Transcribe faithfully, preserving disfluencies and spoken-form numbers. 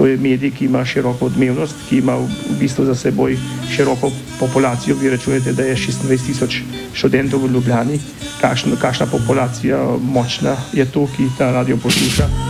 To je medij, ki ima široko odmevnost, ki ima v bistvu za seboj široko populacijo. Vi rečujete, da je šestindvajset tisoč študentov v Ljubljani. Kakšna, kakšna populacija močna je to, ki ta radio posluša?